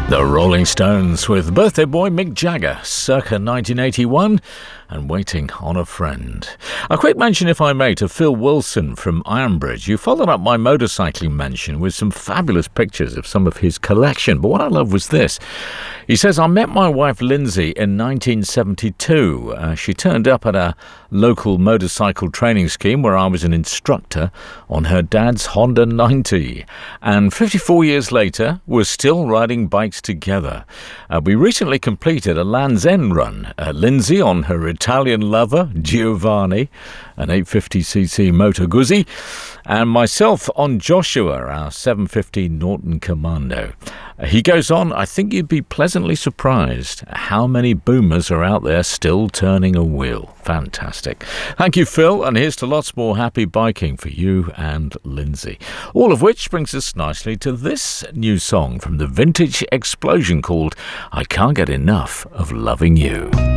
The Rolling Stones with birthday boy Mick Jagger, circa 1981, and Waiting on a Friend. A quick mention, if I may, to Phil Wilson from Ironbridge. You followed up my motorcycling mention with some fabulous pictures of some of his collection, but what I love was this. He says, I met my wife Lindsay in 1972. She turned up at a local motorcycle training scheme where I was an instructor on her dad's Honda 90. And 54 years later, we're still riding bikes together. We recently completed a Land's End run. Lindsay on her Italian lover, Giovanni, an 850cc Moto Guzzi, and myself on Joshua, our 750 Norton Commando. He goes on, I think you'd be pleasantly surprised how many boomers are out there still turning a wheel. Fantastic. Thank you, Phil, and here's to lots more happy biking for you and Lindsay. All of which brings us nicely to this new song from the Vintage Explosion called I Can't Get Enough of Loving You.